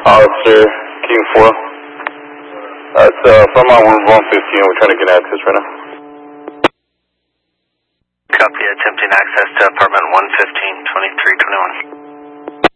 Officer King 4. That's from on 115. We're trying to get access right now. Copy, attempting access to apartment 115, 2321.